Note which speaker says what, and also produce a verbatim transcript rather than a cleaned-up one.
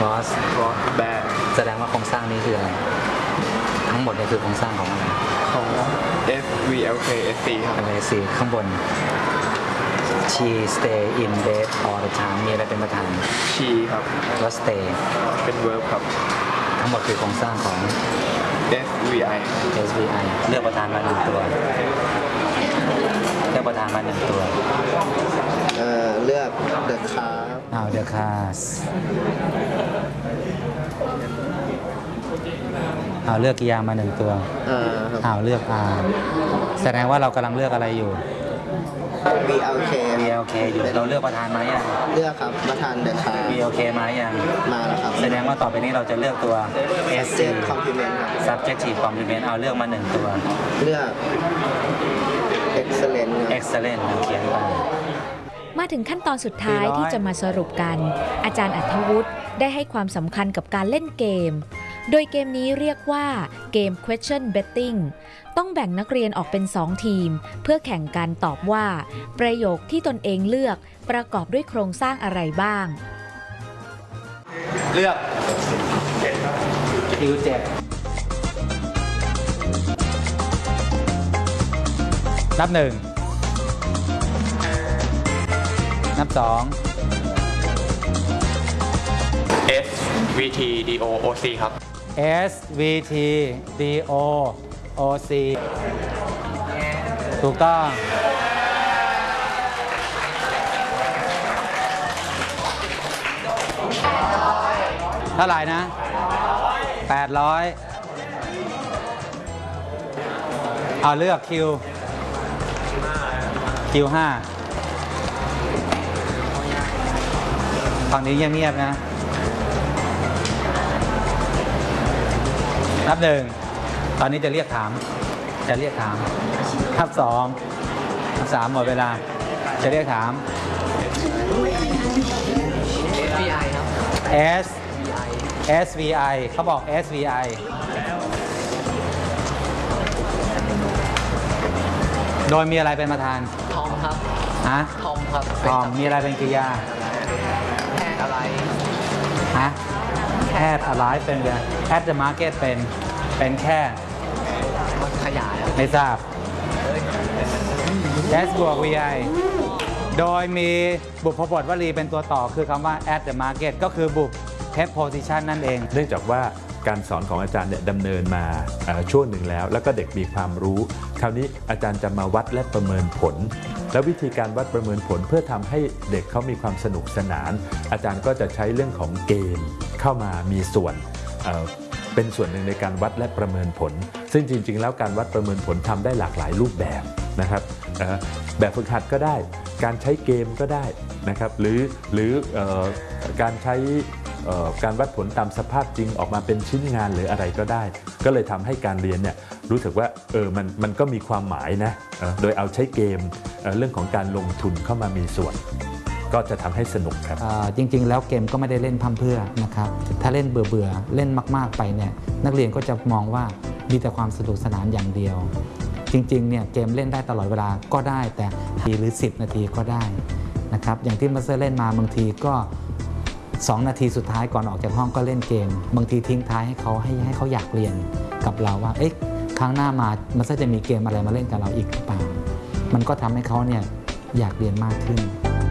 Speaker 1: cross
Speaker 2: cross band
Speaker 1: แสดงว่าโครงสร้างนี้คืออะไรทั้งหมดเนี่ยคือโครงสร้างของอะไร
Speaker 2: ของ เอส วี แอล เค เอส ซี ครับ
Speaker 1: เอส ซี ข้างบน she stay in bed all the time มีอะไรเป็นประธาน
Speaker 2: she ครับ
Speaker 1: แล้ว stay
Speaker 2: เป็น verb ครับ
Speaker 1: ทั้งหมดคือโครงสร้างของ
Speaker 2: เอส วี ไอ
Speaker 1: เอส วี ไอ เลือกประธานมาหนึ่งตัวเลือกประธานมาหนึ่งตัว
Speaker 3: เอ่อเลือก the car
Speaker 1: อ้าว the cars อ้าวเลือกกิยามาหนึ่งตัว
Speaker 3: อ่าครับ
Speaker 1: อ้าวเลือก R แสดงว่าเรากำลังเลือกอะไรอยู่
Speaker 3: วี แอล เค
Speaker 1: วี แอล เค อยู่เราเลือกประธานมายัง
Speaker 3: เลือกครับประธาน the car
Speaker 1: วี แอล เค มายัง
Speaker 3: มาแล้วครับ
Speaker 1: แสดงว่าต่อไปนี้เราจะเลือกตัว เอส ซี
Speaker 3: subject complement ครับ
Speaker 1: subjective complement เอาเลือกมาหนึ่งตัว
Speaker 3: เลือก excellent ครับ
Speaker 1: excellent เขียนไป
Speaker 4: มาถึงขั้นตอนสุดท้ายที่จะมาสรุปกัน อาจารย์อัธวุฒิได้ให้ความสำคัญกับการเล่นเกม โดยเกมนี้เรียกว่าเกม question betting ต้องแบ่งนักเรียนออกเป็นสองทีม เพื่อแข่งกันตอบว่า ประโยคที่ตนเองเลือกประกอบด้วยโครงสร้างอะไรบ้าง
Speaker 1: เลือกคิวเจ็ดนับหนึ่งนับสอง
Speaker 2: S V T D O O C ครับ
Speaker 1: S V T D O O C ถูกต้องเท่าไหร่นะแปดร้อยเอาเลือกคิวคิวห้าฝั่งนี้เงียบๆนะนับหนึ่งตอนนี้จะเรียกถามจะเรียกถามนับสองนับสามหมดเวลาจะเรียกถาม S S V I เขาบอก S V I โดยมีอะไรเป็นประธาน
Speaker 5: ทอมครับ
Speaker 1: ฮะ
Speaker 5: ทอมครับ
Speaker 1: ทอมมีอะไรเป็นกริยา
Speaker 5: แพทย์อะไร
Speaker 1: ฮะแอดอะไรเป็นเลยแอดเดอะมาร์เก็ตเป็นเป็นแค่
Speaker 5: มันขยายอะ
Speaker 1: ไม่ทราบ S บวก วี ไอ โดยมีบุพบทวลีเป็นตัวต่อคือคำว่า at the market ก็คือบุพ preposition นั่นเอง
Speaker 6: เนื่องจากว่าการสอนของอาจารย์เนี่ยดำเนินมาช่วงหนึ่งแล้วแล้วก็เด็กมีความรู้ คราวนี้อาจารย์จะมาวัดและประเมินผล แล้ววิธีการวัดประเมินผลเพื่อทำให้เด็กเขามีความสนุกสนาน อาจารย์ก็จะใช้เรื่องของเกมเข้ามามีส่วนเป็นส่วนหนึ่งในการวัดและประเมินผล ซึ่งจริงๆแล้วการวัดประเมินผลทำได้หลากหลายรูปแบบนะครับแบบฝึกหัดก็ได้การใช้เกมก็ได้นะครับหรือหรือการใช้การวัดผลตามสภาพจริงออกมาเป็นชิ้นงานหรืออะไรก็ได้ก็เลยทำให้การเรียนเนี่ยรู้สึกว่าเออมันมันก็มีความหมายนะโดยเอาใช้เกมเรื่องของการลงทุนเข้ามามีส่วนก็จะทำให้สนุกครับ
Speaker 1: จริงๆแล้วเกมก็ไม่ได้เล่นพั่มเพื่อนะครับถ้าเล่นเบื่อๆเล่นมากๆไปเนี่ยนักเรียนก็จะมองว่ามีแต่ความสนุกสนานอย่างเดียวจริงๆเนี่ยเกมเล่นได้ตลอดเวลาก็ได้แต่ทีหรือสิบนาทีก็ได้นะครับอย่างที่มาสเตอร์เล่นมาบางทีก็สองนาทีสุดท้ายก่อนออกจากห้องก็เล่นเกมบางทีทิ้งท้ายให้เขาให้ให้เขาอยากเรียนกับเราว่าเอ๊ะครั้งหน้ามามาสเตอร์จะมีเกมอะไรมาเล่นกับเราอีกหรือเปล่ามันก็ทำให้เขาเนี่ยอยากเรียนมากขึ้น